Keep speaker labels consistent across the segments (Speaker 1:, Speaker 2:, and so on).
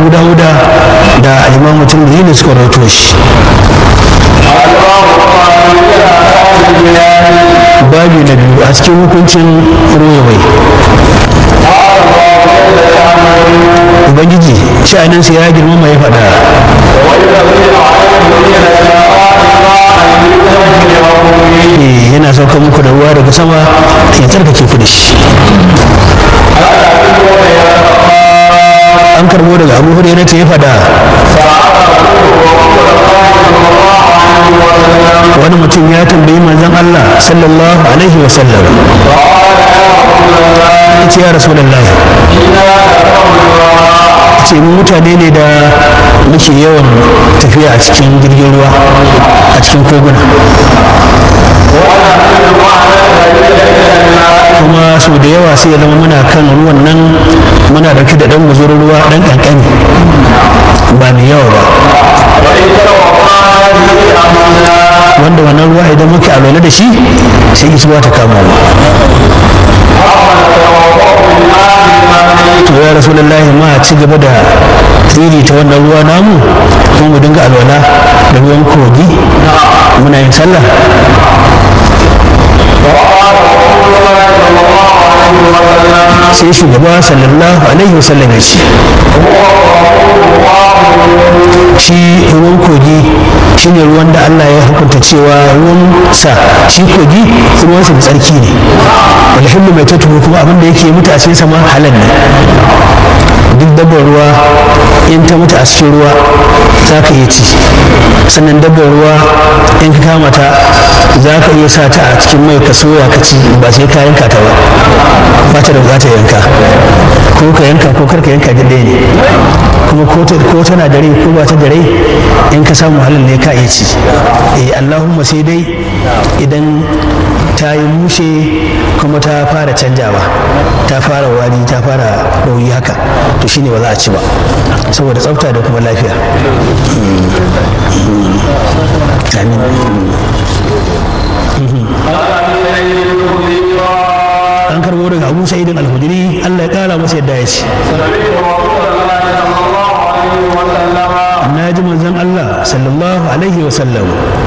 Speaker 1: abu dawuda da imam tirmidhi ne suka rawaito shi. babi na biyu a cikin hukuncin ruwaiwai. ubangiji sha'aninsa ya girmama ya faɗa yana saukar muku da ruwa daga sama ya tsarkake ku da shi. an karbo daga abu hurairah ta ya faɗa wani mutum ya tambayi manzon Allah sallallahu alaihi wa sallam ya ce ya Rasulullah ce mutane ne da muke yawan tafiya a cikin jirgin ruwa a cikin koguna kuma sau da yawa sai ya zama muna kan ruwan nan muna dauke da dan guzurin ruwa dan kankani ba mai yawa ba wanda wannan ruwa idan muke alwala da shi sai isuwa ta kama mu. to ya Rasulullahi ma ci gaba da tsiri ta wannan ruwa namu kuma mu dinga alwala da ruwan kogi muna yin sallah. sai shugaba sallallahu alaihi wasallam ya ce shi ruwan kogi shine ruwan da Allah ya hukunta cewa ruwan sa shi kogi ruwansa da tsarki ne walhillu mai tattubu kuma abinda yake mutu a cikin sama halal ne. duk dabbar ruwa in ta mutu a cikin ruwa za ka iya ci sannan dabbar ruwa in ka kama ta za ka iya sa ta a cikin mai ka soya ka ci ba sai ka yanka ta ba ta da bukatar yanka ko ka yanka ko karka yanka duk ɗaya ne kuma ko tana da rai ko ba ta da rai in ka samu halin ne ka iya ci. Allahumma sai dai idan ta yi mushe kuma ta fara canjawa ta fara wari ta fara ɗauyi haka to shine ba za a ci ba saboda tsafta da kuma lafiya. amin. an karbo daga abu sa'idin al-hudri Allah ya kara masa yadda ya ce na ji manzon Allah sallallahu alaihi wasallam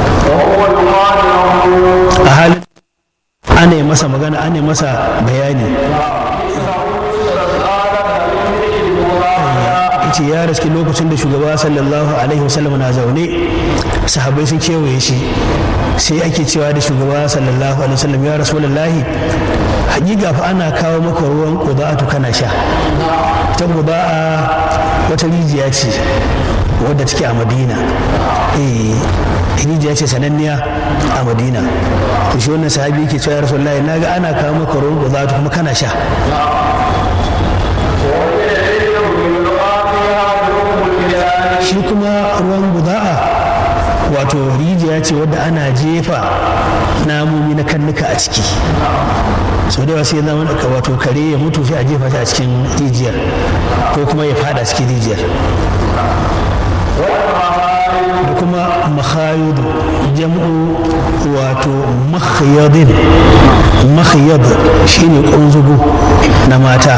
Speaker 1: a halin ana masa magana ana masa bayani ce ya raski lokacin da shugaba sallallahu alaihi wasallam na zaune sahabbai sun kewaye shi sai ake cewa da shugaba sallallahu alaihi wasallam ya rasulullahi hakika fa ana kawo maka ruwan quda'atu kana sha ta quda'a wata rijiya ce wadda take a Madina rijiya ce sananniya a Madina to shi wannan sahabi yake cewa ya rasulullahi naga ana kawo maka ruwan quda'atu kuma kana sha shi kuma ruwan buza'a wato rijiya ce wadda ana jefa namomi na kannuka a ciki sau da wasu ya zama wato kare ya mutu sai a jefa shi a cikin rijiyar ko kuma ya fada cikin rijiyar da kuma makhayudu jam'u wato makhyadin makhyad shine kunzugu na mata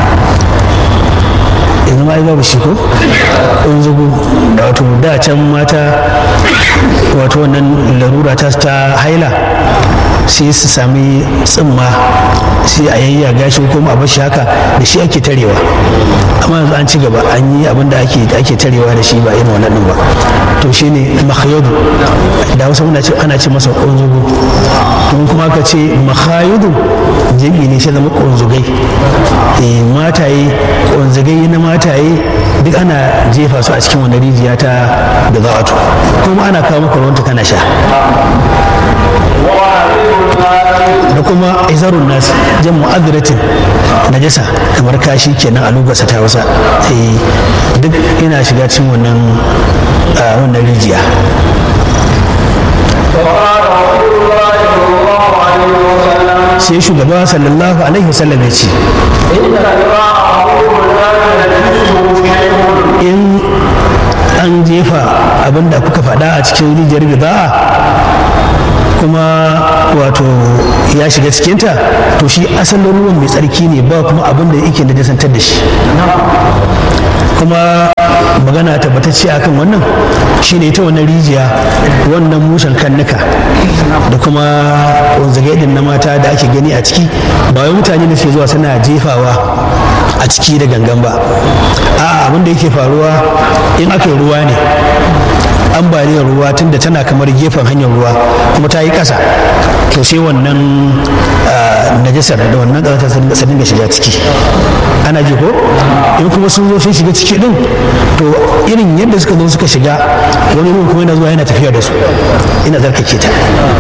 Speaker 1: yanzu ma babu shi ko kunzugu da wato da can mata wato wannan larura ta haila sai su sami tsimma sai a yayyaga shi kuma a bashi haka da shi ake tarewa amma yanzu an ci gaba an yi abin da ake tarewa da shi ba irin wannan ba to shine makhyadu da wasu ana ce masa kunzugu to kuma aka ce makhyadu jami'i ne shi zama kunzugai mataye kunzugai na mataye duk ana jefa su a cikin wani rijiya ta da za'atu kuma ana kawo maka ruwanta kana sha da kuma izarun nasi jan mu'adiratin najasa kamar kashi kenan a lugarsa ta wasa duk ina shiga cikin wannan rijiya. sai shugaba sallallahu alaihi wasallam ya ce in an jefa abinda kuka faɗa a cikin rijiyar bida'a kuma wato ya shiga cikinta to shi asalin ruwan mai tsarki ne ba kuma abin da yake najasantar da shi kuma magana tabbatacce akan wannan shine ita wannan rijiya wannan mushen kannuka da kuma wanzage din na mata da ake gani a ciki ba wai mutane da suke zuwa suna jefawa a ciki da gangan ba a'a abin da yake faruwa in aka yi ruwa ne ambaliyar ruwa tunda tana kamar gefen hanyar ruwa kuma ta yi ƙasa to sai wannan najasar da wannan ƙasa su dinga shiga ciki ana ji ko in kuma sun zo sun shiga ciki din to irin yadda suka zo suka shiga wani ruwan kuma yana zuwa yana tafiya da su ina zarkake ta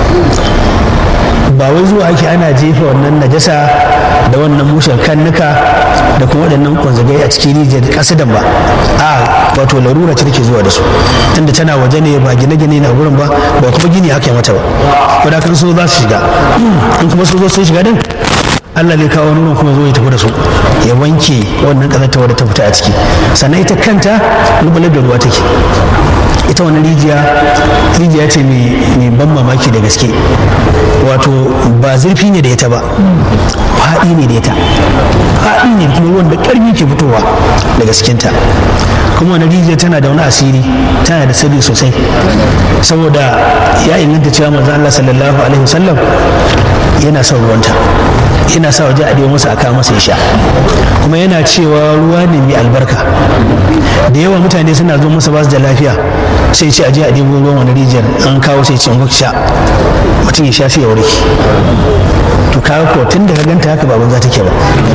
Speaker 1: ba wai zuwa ake ana jefa wannan najasa da wannan mushen kannuka da kuma waɗannan kwanzagai a cikin rijiyar ƙasidan ba a wato larura ce take zuwa da su tunda tana waje ne ba gine-gine na gurin ba ba kuma gini aka yi mata ba wadda kan so za su shiga in kuma su zo sun shiga din Allah zai kawo nuna kuma zo ya tafi da su ya wanke wannan ƙazanta wadda ta fita a ciki sannan ita kanta lubular da ruwa take ita wannan rijiya ce mai ban mamaki da gaske wato ba zurfi ne da ita ba faɗi ne da ita faɗi ne kuma ruwan da ƙarfi ke fitowa daga cikinta kuma wani rijiya tana da wani asiri tana da sirri sosai saboda ya inganta cewa manzo Allah sallallahu alaihi wasallam yana son ruwanta yana sa waje a ɗaya masa a kawo masa ya sha kuma yana cewa ruwa ne mai albarka da yawa mutane suna zo masa ba su da lafiya sai ce a je a ɗebo ruwan wani rijiyar an kawo sai ce in sha mutum ya sha sai ya warke to kawo ko tun da ka ganta haka ba banza take ba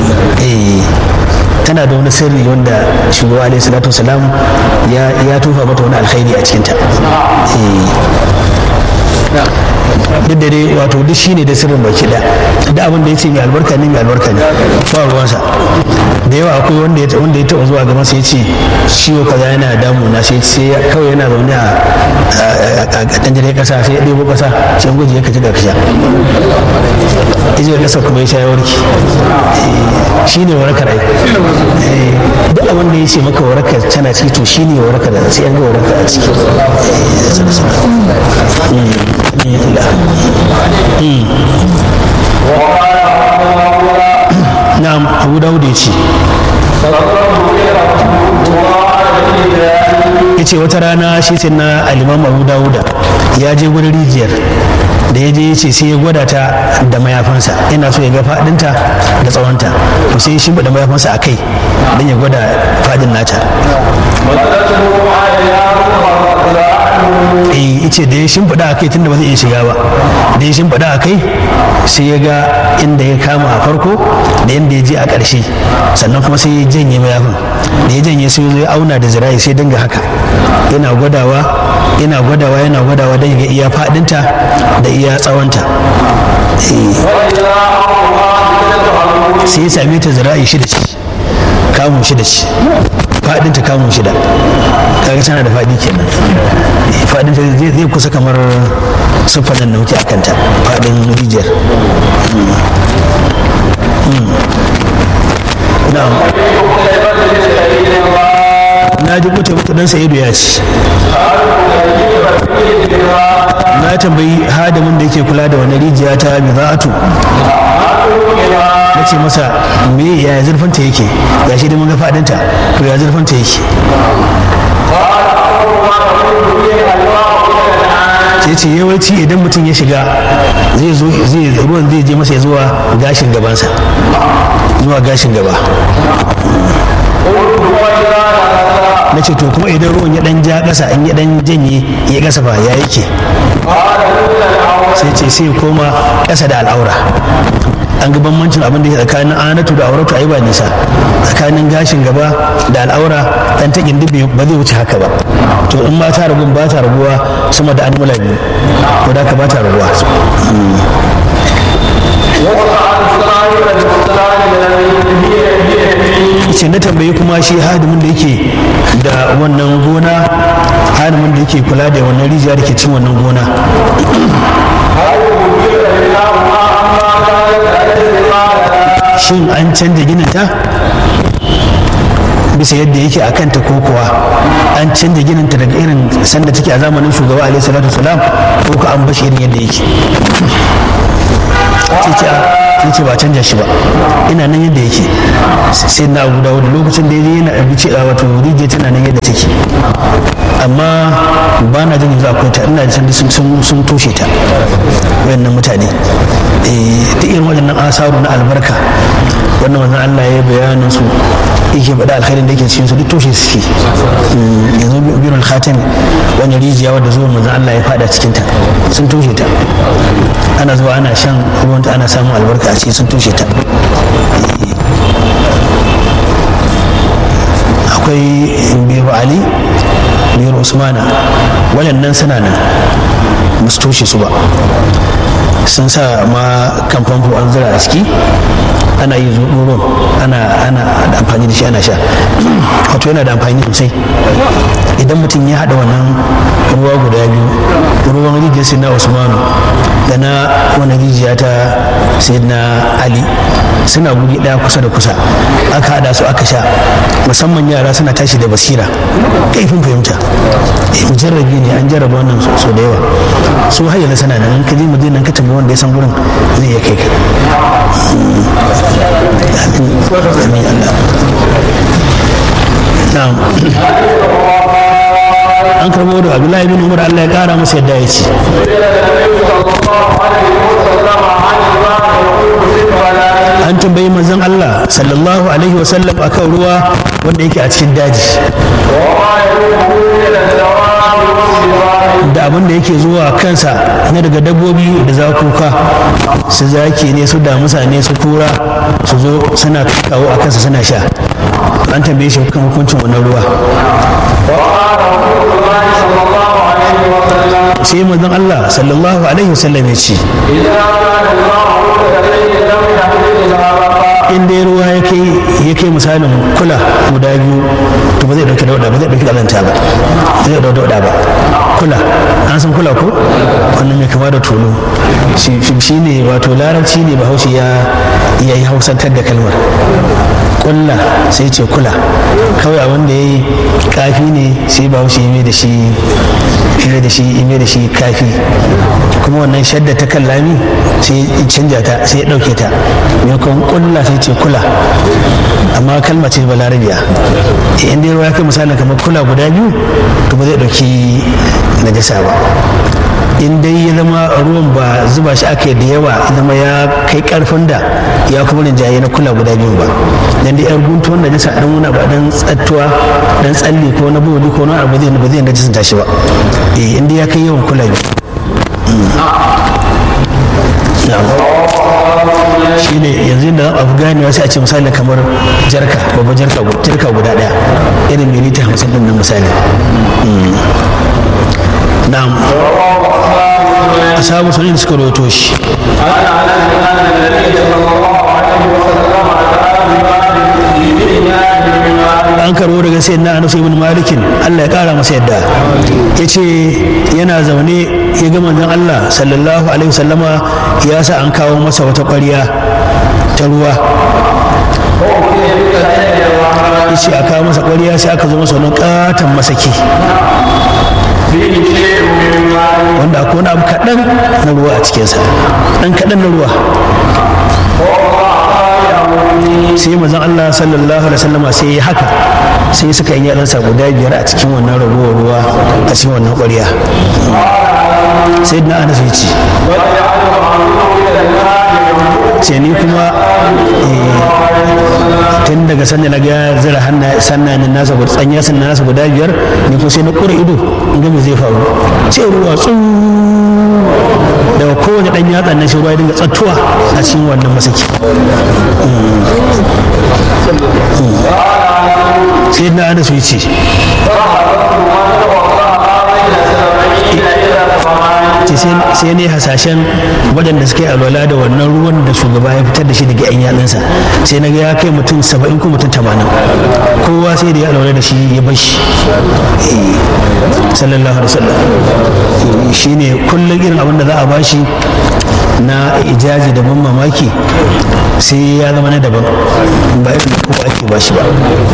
Speaker 1: tana da wani sirri wanda shugaba alaihi salatu wasalam ya tufa mata wani alkhairi a cikinta duk da dai wato duk shine da sirrin baki da abin da ya ce mai albarka ne mai albarka ne ba ruwansa da yawa akwai wanda ya taɓa zuwa gaba sai ya ce ciwo kaza yana damu na sai kawai yana zaune a tanjare kasa sai ya ɗebo kasa sai gwaji ya kaji ga kasha ijiyar kasa kuma ya sha ya warke shi ne warakar ai duk abin da ya ce maka warakar tana ciki to shi ne warakar da sai an ga warakar a ciki na'am abu dawud ya ce ya ce wata rana shi sai na alimam abu dawuda ya je gurin rijiyar da ya je ya ce sai ya gwada ta da mayafansa yana so ya ga fadinta da tsawonta to sai ya shimfiɗa mayafansa a kai don ya gwada fadin nata ice da ya shimfiɗa a kai tunda ba zai iya shiga ba da ya shimfiɗa a kai sai ya ga inda ya kama a farko da inda ya je a ƙarshe sannan kuma sai ya janye mayafin da ya janye sai ya auna da zira'i sai dinga haka yana gwadawa don ya iya faɗinta da iya tsawonta sai ya same ta zira'i shida ce kamun shida ce faɗinta kamun shida kaga tana da faɗi kenan faɗinta zai kusa kamar siffanin da muke a kanta faɗin rijiyar na ji kuta mutu dan sa'idu ya ce na tambayi hadamin da yake kula da wani rijiya ta biza'atu na ce masa me ya zurfanta yake ga shi da mun ga fadinta to ya zurfanta yake sai ce yawanci idan mutum ya shiga ruwan zai je masa ya zuwa gashin gabansa zuwa gashin gaba na ce to kuma idan ruwan ya dan ja ƙasa in ya dan janye ya ƙasa ba ya yake sai ce sai koma ƙasa da al'aura an ga bambancin abin da ke tsakanin anatu da auratu ai ba nisa tsakanin gashin gaba da al'aura dan takin dubbe ba zai wuce haka ba to in ma ta ragu ba ta raguwa sama da anmula biyu ko da ka ba ta raguwa ce na tambayi kuma shi hadimin da yake da wannan gona hadimin da yake kula da wannan rijiya da ke cin wannan gona shin an canza gininta bisa yadda yake a kanta ko kuwa an canza gininta daga irin sanda take a zamanin shugaba alaihi salatu wasalam ko ka an bashi irin yadda yake sai ce ba canja shi ba ina nan yadda yake. sai na Abu Dawud lokacin da yaje yana abici a wato rijiya tana nan yadda take amma ba na jin yanzu akwai ta ina jin sun toshe ta wayannan mutane ta irin waɗannan asaru na albarka wannan wannan Allah ya bayanin su yake faɗa alkhairin da yake cikin su duk toshe suke. yanzu birul khatim wani rijiya wadda zuwa manzon Allah ya faɗa cikin ta sun toshe ta ana zuwa ana shan ruwanta ana samun albarka a cikin sun toshe ta. akwai biyu Ali biyu Usmana waɗannan suna nan ba su toshe su ba sun sa ma kan famfo an zira a ciki ana yi ruwan ana amfani da shi ana sha wato yana da amfani sosai idan mutum ya haɗa wannan ruwa guda biyu ruwan rijiyar sai na Usmanu da na wani rijiya ta sai na Ali suna guri ɗaya kusa da kusa aka haɗa su aka sha musamman yara suna tashi da basira kaifin fahimta mujarrabi ne an jarraba wannan so da yawa su har yanzu sana nan ka je madinan ka tambayi wanda ya san gurin zai iya kai ka. amin Allah. na'am an karbo da Abdullahi bin Umar Allah ya kara masa yadda ya ce an tambayi manzon Allah sallallahu alaihi wasallam akan ruwa wanda yake a cikin daji da abin da yake zuwa kansa na daga dabbobi da zakuka su zaki ne su damusa ne su kura su zo suna kawo a kansa suna sha an tambaye shi kan hukuncin wannan ruwa sai manzon Allah sallallahu alaihi wasallam ya ce in dai ruwa ya kai misalin kula guda biyu to ba zai dauki dauda ba zai dauki kalanta ba zai dauki dauda ba kula an san kula ko wannan mai kama da tono shi ne wato larabci ne bahaushe ya yi hausantar da kalmar kulla sai ce kula kawai a wanda ya yi kafi ne sai bahaushe ya mai da shi kafi kuma wannan shadda ta kan lami sai ya canja ta sai ya dauke ta maimakon kulla sai ce kula amma kalma ce balarabiya in dai ruwa ya kai misalin kamar kula guda biyu to ba zai dauki najasa ba in dai ya zama ruwan ba zuba shi aka da yawa ya zama ya kai karfin da ya kuma rinjaye na kula guda biyu ba dan da yar guntu wanda najasa dan wuna ba dan tsattuwa dan tsalle ko na bodi ko na abu ba zai najasa tashi ba in dai ya kai yawan kula biyu shi ne yanzu da abu ganewa sai a ce misali kamar jarka babban jarka guda daya irin milita 50 din nan misali. na'am ashabu sunan suka rawaito shi an karbo daga sai na Anas ibn Malikin Allah ya kara masa yadda yace yana zaune ya ga manzon Allah sallallahu alaihi wasallama ya sa an kawo masa wata ƙwarya ta ruwa yace aka kawo masa ƙwarya sai aka zo masa wani katon masaki wanda akwai wani abu kaɗan na ruwa a cikinsa ɗan kaɗan na ruwa sai mazan Allah sallallahu alaihi wasallama sai ya haka sai suka yi yaransa guda 5 a cikin wannan ragowar ruwa a cikin wannan ƙwarya sai na Anas ya ce ni kuma tun daga sanda na ga zira sannanin nasa tsanya sannan nasa guda 5 ni ko sai na ƙura ido in ga me zai faru sai ruwa tsu daga kowane ɗan yatsa na shi ruwa ya dinga tsattuwa a cikin wannan masaki sai na Anas ya ce sai ne hasashen waɗanda suka yi alwala da wannan ruwan da shugaba ya fitar da shi daga 'yan yatsunsa sai na ga ya kai mutum 70 ko mutum 80 kowa sai da ya alwala da shi ya bar shi sallallahu alaihi wasallam shi ne kullum irin abin da za a bashi na ijazi da ban mamaki sai ya zama na daban ba irin kowa ake bashi ba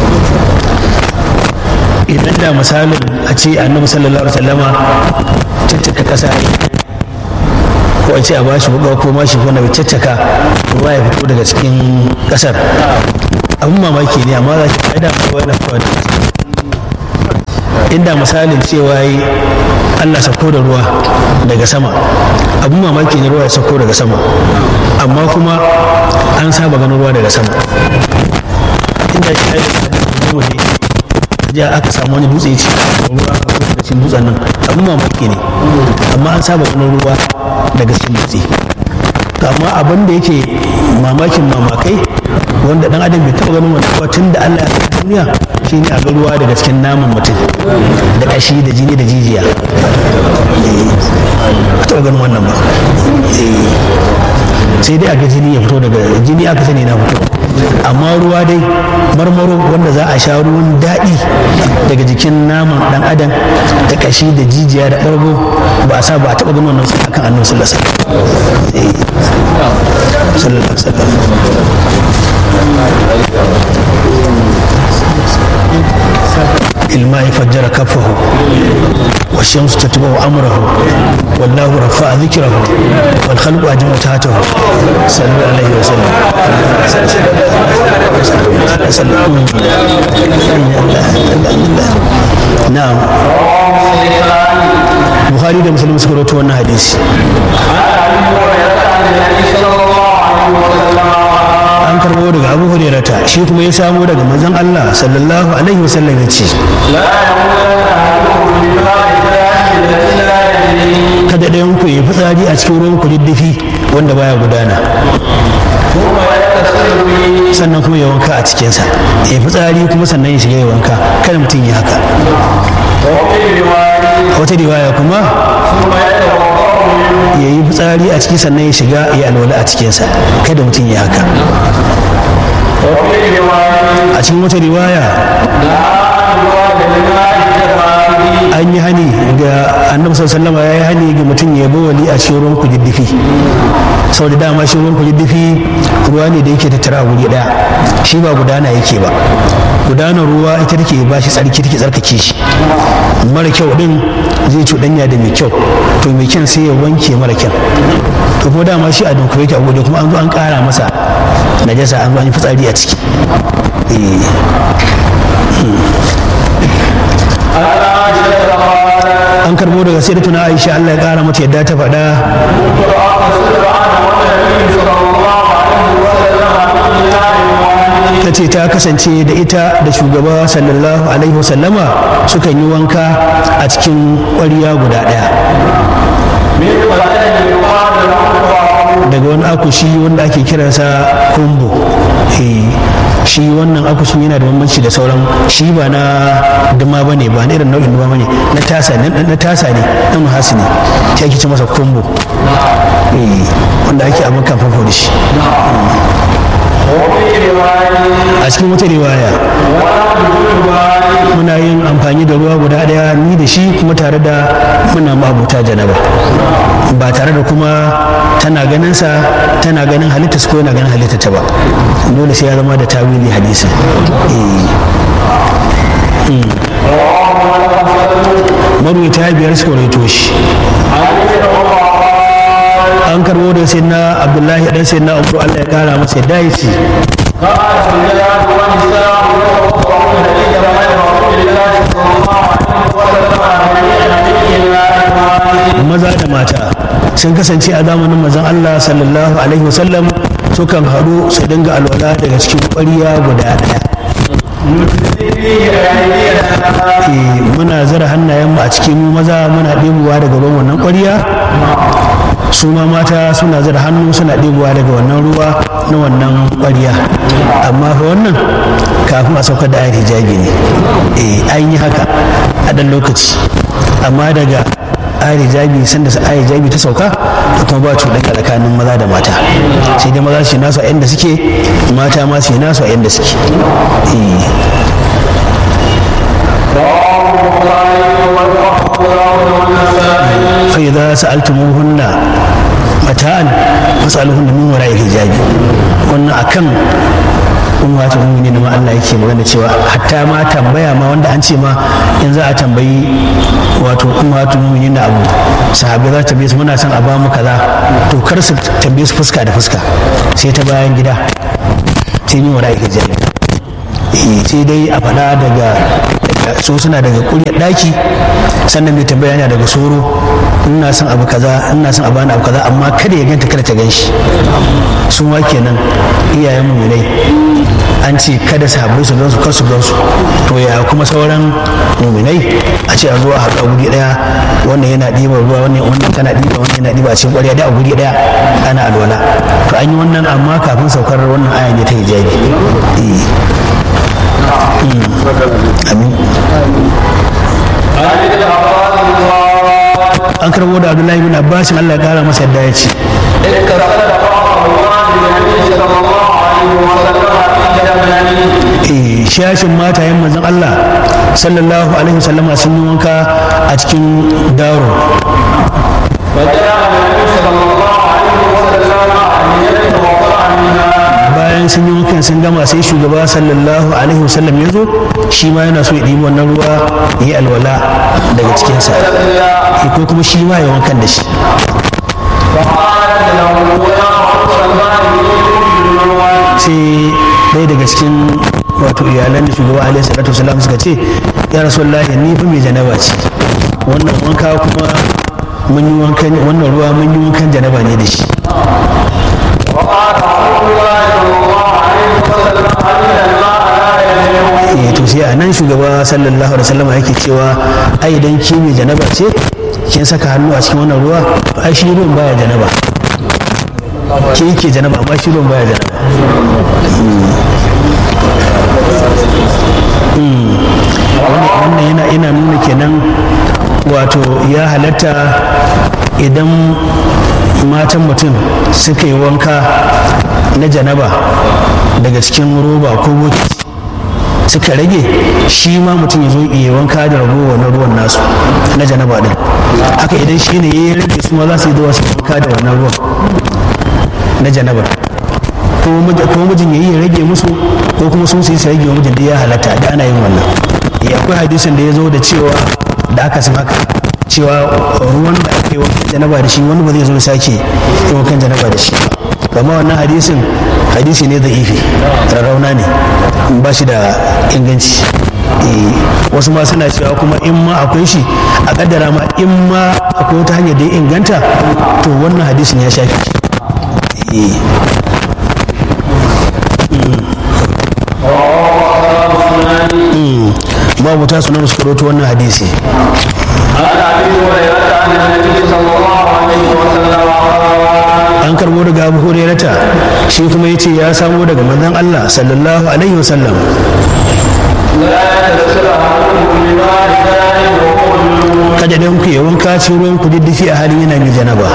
Speaker 1: idan da misalin a ce annabi sallallahu alaihi wasallama tattaka kasa ko a ce a bashi wuka ko mashi ko na caccaka ruwa ya fito daga cikin kasar abin mamaki ne amma za ki ƙa'ida ruwa yana fitowa daga cikin inda misalin cewa yi Allah sauko da ruwa daga sama abin mamaki ne ruwa ya sauko daga sama amma kuma an saba ganin ruwa daga sama inda shi ya yi ja aka samu wani dutse ce ruwa a daga cikin dutsen nan abin mamaki ne amma an saba ganin ruwa daga cikin dutse amma abin da yake mamakin mamakai wanda dan adam bai taɓa ganin wani ruwa tun da Allah ya kai duniya shine a ga ruwa daga cikin naman mutum da ƙashi da jini da jijiya ba taɓa ganin wannan ba sai dai a ga jini ya fito daga jini aka sani na fito amma ruwa dai marmaro wanda za a sha ruwan daɗi daga jikin naman ɗan adam da ƙashi da jijiya da ɓargo ba a sa ba a taɓa ganin wannan sun akan annabi sallallahu alaihi wasallam الماء فجر كفه والشمس تتبع أمره والله رفع ذكره والخلق أجمع تحته صلى الله عليه وسلم نعم بخاري ده مسلم سكروت وانا حديث an karbo daga abu hurairata shi kuma ya samo daga manzon Allah sallallahu alaihi wasallam ya ce kada ɗayan ku yi fitsari a cikin ruwan kududdufi wanda baya gudana sannan kuma ya wanka a cikinsa ya fitsari kuma sannan ya shiga ya wanka kada mutum ya haka wata riwaya kuma ya yi fitsari a ciki sannan ya shiga ya alwala a cikinsa kada mutum ya haka a cikin wata riwaya an yi hani ga annabi sallallahu ya yi hani ga mutum ya bi wali a cikin ruwan kujiddifi saboda dama shi ruwan kujiddifi ruwa ne da yake tattara a wuri daya shi ba gudana yake ba gudanar ruwa ita take ba shi tsarki take tsarkake shi mara kyau din zai cuɗanya da mai kyau to mai kyan sai ya wanke mara kyan to kuma dama shi a dunkule yake a gode kuma an zo an ƙara masa najasa an zo an yi fitsari a ciki an karbo daga sai da tuna Aisha Allah ya ƙara mata yadda ta faɗa ta ce ta kasance da ita da shugaba sallallahu alaihi wasallama sukan yi wanka a cikin ƙwariya guda ɗaya daga wani akushi wanda ake kiransa kumbo shi wannan akushin yana da bambanci da sauran shi ba na duma ba ne ba na irin nau'in duma ba ne na tasa ne na nuhasi ne shi ake ce masa kumbo wanda ake abin kamfafo da shi a cikin wata riwaya muna yin amfani da ruwa guda daya ni da shi kuma tare da muna mabuta janaba ba tare da kuma tana ganin sa tana ganin halitta ko yana ganin halitta ta ba dole sai ya zama da tawili hadisin marwata biyar suka rawaito shi an karbo da sai na abdullahi dan sai na umru Allah ya kara masa yadda ya ce maza da mata sun kasance a zamanin mazan Allah sallallahu alaihi wasallam sukan haɗu su dinga alwala daga cikin ƙwariya guda ɗaya muna zara hannayenmu a cikin maza muna ɗebowa daga ruwan wannan ƙwariya su ma mata suna zara hannu suna ɗebowa daga wannan ruwa na wannan ƙwariya amma fa wannan kafin a saukar da ayar hijabi ne an yi haka a ɗan lokaci amma daga ayar hijabi sanda ayar hijabi ta sauka da kuma ba cuɗanya tsakanin maza da mata sai dai maza su yi nasu a yanda suke mata ma su yi nasu a yanda suke فإذا سألتموهن متاعا فاسألوهن من وراء الحجاب wannan akan ummatu mu'minin ma Allah yake magana cewa hatta ma tambaya ma wanda an ce ma in za a tambayi wato ummatu mu'minin abu sahabbai za ta tambaye su muna son a ba mu kaza to kar su tambaye su fuska da fuska sai ta bayan gida sai ni wara yake jari sai dai a faɗa daga so suna daga kuryar ɗaki sannan mai tambaya yana daga soro ina son abu kaza ina son a bani abu kaza amma kada ya ganta kada ta gan shi su ma kenan iyayen mu'minai an ce kada sahabbai su gansu kar su gansu to ya kuma sauran mu'minai a ce a zo a haɗu a guri ɗaya wannan yana ɗiba ruwa wannan tana ɗiba wannan yana ɗiba a cikin ƙwarya da a guri ɗaya ana alwala to an yi wannan amma kafin saukar wannan aya ne ta hijabi amin an karbo da Abdullahi bin Abbas Allah ya kara masa yadda ya ce shashin matayen manzon Allah sallallahu alaihi wasallama sun yi wanka a cikin daro bayan sun yi wankan sun gama sai shugaba sallallahu alaihi wasallam ya zo shi ma yana so ya ɗibi wannan ruwa ya yi alwala daga cikinsa ko kuma shi ma ya wankan da shi sai ɗaya daga cikin wato iyalan da shugaba alaihi salatu wasallam suka ce ya rasulullahi ni fa mai janaba ce wannan wanka kuma mun yi wankan wannan ruwa mun yi wankan janaba ne da shi to sai a nan shugaba sallallahu alaihi wasallam yake cewa ai idan ki mai janaba ce kin saka hannu a cikin wannan ruwa ai shi ruwan baya janaba ke yake janaba amma shi ruwan baya janaba wannan yana nuna kenan wato ya halatta idan matan mutum suka yi wanka na janaba daga cikin roba ko bokiti suka rage shi ma mutum ya zo iya wanka da ragowa na ruwan nasu na janaba din haka idan shi ne ya rage su ma za su yi zuwa su wanka da wannan ruwan na janaba ko mijin ya yi ya rage musu ko kuma sun su yi su rage wa mijin da ya halatta da ana yin wannan akwai hadisin da ya zo da cewa da aka san haka cewa ruwan da ake wankan janaba da shi wani ba zai zo sake yin wankan janaba da shi kama wannan hadisi ne da ifi rarrauna ne ba shi da inganci wasu ma suna cewa kuma in ma akwai shi a kaddara ma in ma akwai wata hanyar da ya inganta to wannan hadisin ya shafi babu ta sunan su karoto wannan hadisi an karbo daga Abu Hurairata shi kuma yace ya samo daga manzon Allah sallallahu alaihi wasallam kada dan ku yawan kaci ruwan ku diddifi a halin yana mai janaba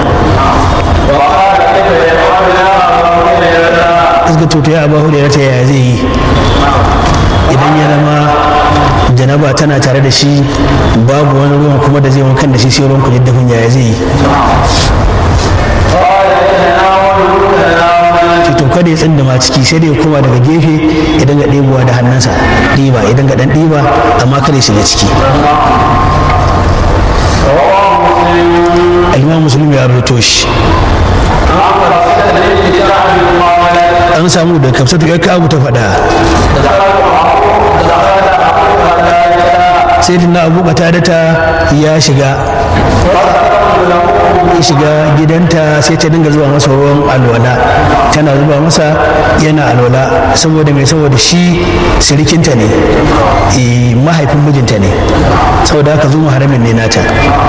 Speaker 1: azga to ya Abu Hurairata ya zai yi idan ya zama janaba tana tare da shi babu wani ruwan kuma da zai wankan da shi sai ruwan kudiddafin yaya zai yi to kada ya tsindama ciki sai dai ya koma daga gefe idan ga ɗebowa da hannunsa ɗiba idan ga ɗan ɗiba amma kada ya shiga ciki al-Imam Muslim ya rubuto shi an samu da kafsatu ya kabu ta faɗa sai da Abu Qatadata ya shiga gidanta sai ta dinga zuba masa ruwan alwala tana zuba masa yana alwala saboda shi sirikinta ne mahaifin mijinta ne saboda haka zuwa haramin ne nata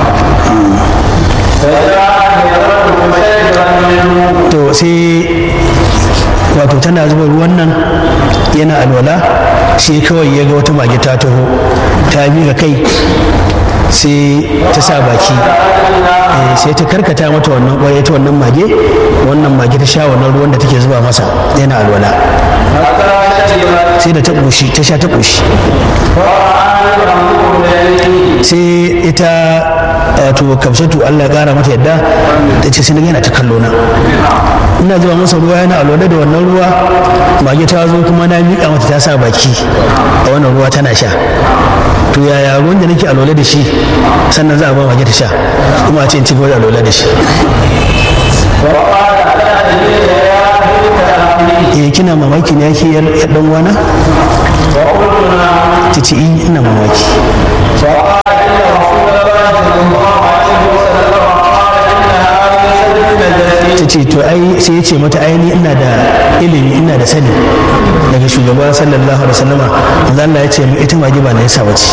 Speaker 1: to sai wato tana zuba ruwan nan yana alwala sai kawai ya ga wata mage ta taho ta miƙa kai sai ta sa baki sai ta karkata mata wannan ƙwaye ta wannan mage ta sha wannan ruwan da take zuba masa yana alwala sai da ta ƙoshi ta sha ta ƙoshi sai ita wato Kamsatu Allah ya kara mata yadda ta ce sai yana ta kallo na ina zuba masa ruwa yana alwala da wannan ruwa mage ta zo kuma na miƙa mata ta sa baki a wannan ruwa tana sha to yaya ruwan da nake alwala da shi sannan za a ba mage ta sha kuma a ce in ci gaba da alwala da shi kina mamaki ne yake yar dan wana ta ce ina mamaki ta ce to ai sai ya ce mata aini ina da ilimi ina da sani daga shugaba sallallahu alaihi wasallama manzo Allah ya ce mu ita mage ba na yasa bace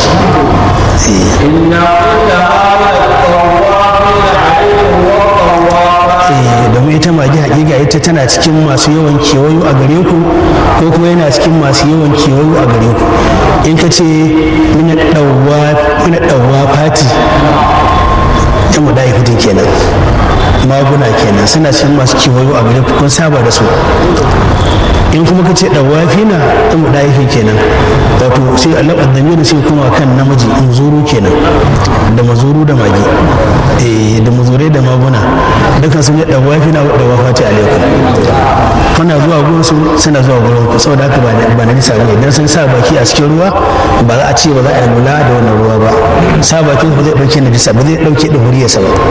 Speaker 1: domin ita mage hakika ita tana cikin masu yawan kewayo a gare ku ko kuma yana cikin masu yawan kewayo a gare ku in ka ce mina ɗauwa fati yan mu dai hudun kenan maguna kenan suna cikin masu kewayo a gare ku kun saba da su in kuma ka ce ɗawafi na yan mu dai kenan wato sai Allah addamiri sai kuma kan namiji muzuru kenan da mazuru da magi da muzurai da maguna dukan sun yi ɗawafi na ɗawafati alaikum kuna zuwa gurin su suna zuwa gurin ku saboda haka ba na nisa ne idan sun sa baki a cikin ruwa ba za a ce ba za a lura da wannan ruwa ba sa bakin ba zai ɗauke na bisa ba zai ɗauke da huriyarsa ba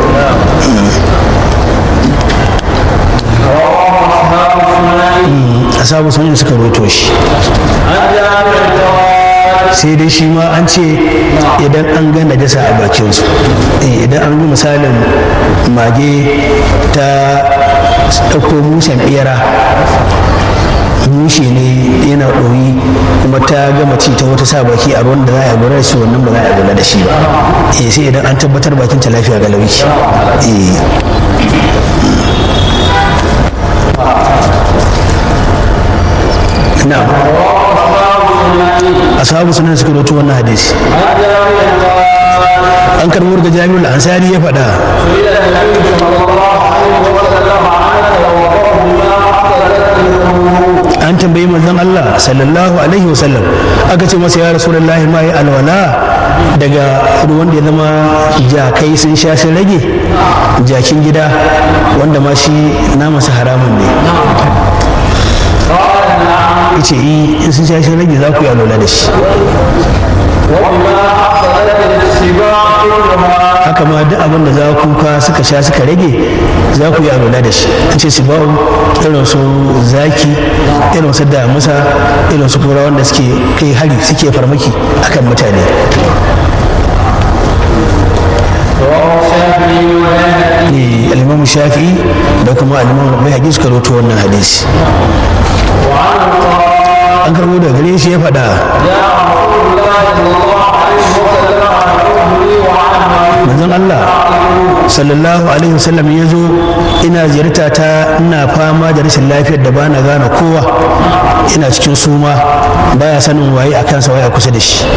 Speaker 1: asabu sunan suka roto shi sai dai shi ma an ce idan an ga najasa a bakinsu idan an ga misalin mage ta ɗauko musan ɓera mushe ne yana ɗoyi kuma ta gama ci ta wata sa baki a ruwan da za a gura da shi wannan ba za a gura da shi ba sai idan an tabbatar bakin ta lafiya ga lauki na'am ashabu sunan suka rawaito wannan hadisi an karbo daga Jami'ul Ansari ya faɗa an tambayi manzon Allah sallallahu alaihi wasallam aka ce masa ya rasulullahi ma yi alwala daga ruwan da ya zama jakai sun sha sun rage jakin gida wanda ma shi namansa haramun ne yace in sun sha rage za ku yi alwala da shi haka ma duk abin da za ku ka suka sha suka rage za ku yi alwala da shi an ce sibau irin su zaki irin su damusa irin su kura wanda suke kai hari suke farmaki akan mutane al-Imam Shafi'i da kuma al-Imam Bayhaqi suka rawaito wannan hadisi an karbo da gare shi ya faɗa manzon Allah sallallahu alaihi wasallam ya zo ina ziyarta ta ina fama da rashin lafiyar da bana gane kowa ina cikin suma baya sanin waye a kansa waye a kusa da shi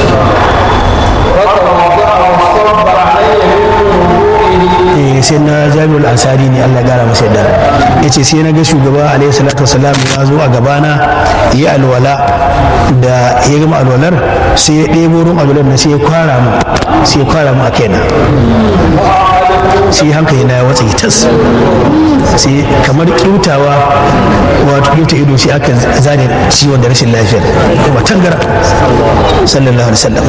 Speaker 1: sai na Jami'ul Ansari ne Allah gara masa yadda yace sai na ga shugaba alaihi salatu wasalam ya zo a gabana yi alwala da ya gama alwalar sai ya ɗebo ruwan alwalar na sai ya kwara mu a kaina sai hankali na ya watsa tas sai kamar kyautawa wato kyauta ido sai aka zane ciwon da rashin lafiyar kuma tangara sallallahu alaihi wasallam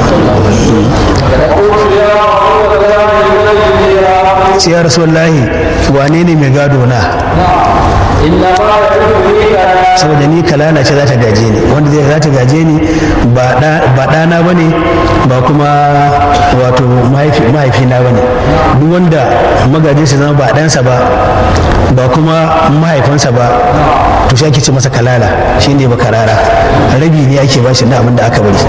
Speaker 1: sai ya rasulullahi wane ne mai gado na saboda ni kalala ce za ta gaje ni wanda zai za ta gaje ni ba ɗana ba ne ba kuma wato mahaifina ba ne duk wanda magajinsa zama ba ɗansa ba ba kuma mahaifansa ba to shi ake ce masa kalala shi ne ba karara rabi ne ake ba shi na abin da aka bari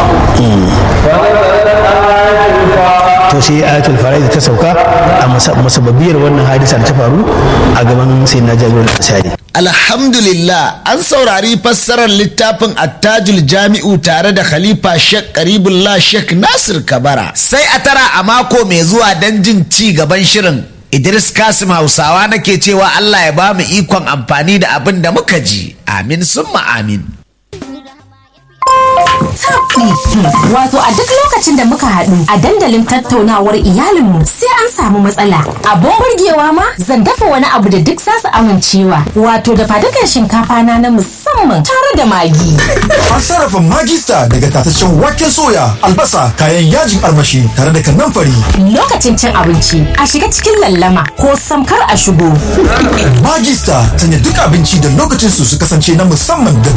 Speaker 1: to sai ayatul fara'id ta sauka a masababiyar wannan hadisa da ta faru a gaban sayyidina Jami'ul Ansari.
Speaker 2: Alhamdulillah an saurari fassarar littafin Attajul Jami'u tare da Khalifa Sheikh Qaribullah Sheikh Nasir Kabara. Sai a tara a mako mai zuwa don jin ci gaban shirin. Idris Kasim Hausawa nake cewa Allah ya ba mu ikon amfani da abin da muka ji. Amin summa amin.
Speaker 3: Wato a duk lokacin da muka haɗu a dandalin tattaunawar iyalinmu sai an samu matsala. Abun burgewa ma zan dafa wani abu da duk za su amincewa. Wato da fadukan shinkafa na musamman tare da magi.
Speaker 4: An sarrafa magista daga tataccen waken soya, albasa, kayan yajin armashi tare da kanamfari.
Speaker 3: Lokacin cin abinci a shiga cikin lallama ko samkar a shigo.
Speaker 4: Magista sanya duk abinci da lokacin su kasance na musamman da